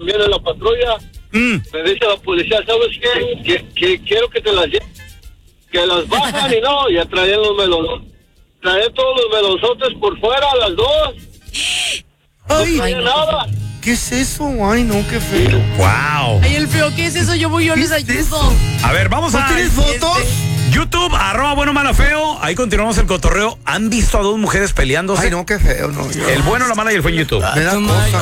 también en la patrulla. Me dice la policía, ¿sabes qué? Que quiero que te las lleves. Que las bajan y no, ya traían los melones. Traían todos los melonzotes por fuera, las dos. Ay, no traía nada. ¿Qué es eso? Ay, no, qué feo. Wow. Ay, el feo, ¿qué es eso? Yo les ayudo. A ver, vamos a... ¿Tienes fotos? YouTube, @bueno, malo, feo. Ahí continuamos el cotorreo. ¿Han visto a dos mujeres peleándose? Ay, no, qué feo, no. El bueno, la mala y el feo en YouTube. Me da cosa.